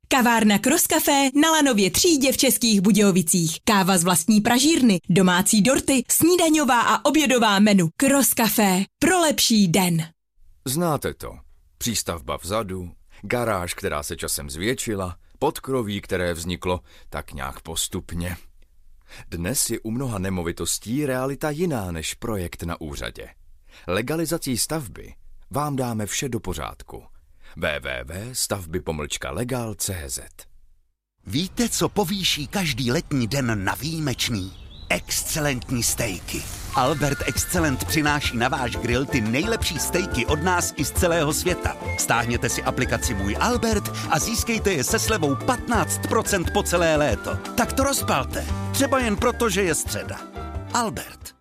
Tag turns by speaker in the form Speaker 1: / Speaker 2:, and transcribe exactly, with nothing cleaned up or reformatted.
Speaker 1: Kavárna Cross Café na Lanově třídě v Českých Budějovicích. Káva z vlastní pražírny, domácí dorty, snídaňová a obědová menu. Cross Café pro lepší den.
Speaker 2: Znáte to. Přístavba vzadu, garáž, která se časem zvětšila, podkroví, které vzniklo tak nějak postupně. Dnes je u mnoha nemovitostí realita jiná než projekt na úřadě. Legalizací stavby vám dáme vše do pořádku. w w w tečka stavby pomlčka legal tečka c z.
Speaker 3: Víte, co povýší každý letní den na výjimečný? Excelentní stejky. Albert Excellent přináší na váš grill ty nejlepší stejky od nás i z celého světa. Stáhněte si aplikaci Můj Albert a získejte je se slevou patnáct procent po celé léto. Tak to rozpalte. Třeba jen proto, že je středa. Albert.